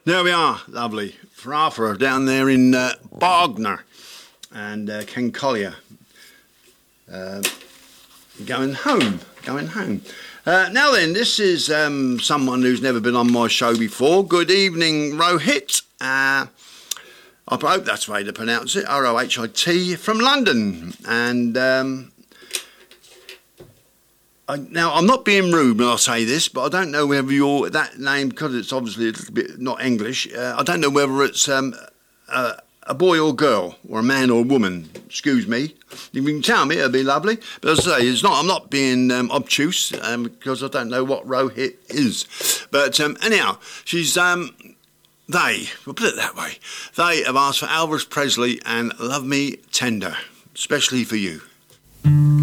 There we are, lovely. For Arthur down there in Bognor and Ken Collier. Going home. Now then, this is someone who's never been on my show before. Good evening, Rohit. I hope that's the way to pronounce it. Rohit from London. And now, I'm not being rude when I say this, but I don't know whether that name, because it's obviously a little bit not English, I don't know whether it's a boy or girl, or a man or a woman. Excuse me. If you can tell me, it'd be lovely. But as I say, I'm not being obtuse, because I don't know what Rohit is. But anyhow, she's... we'll put it that way. They have asked for Elvis Presley and Love Me Tender, especially for you.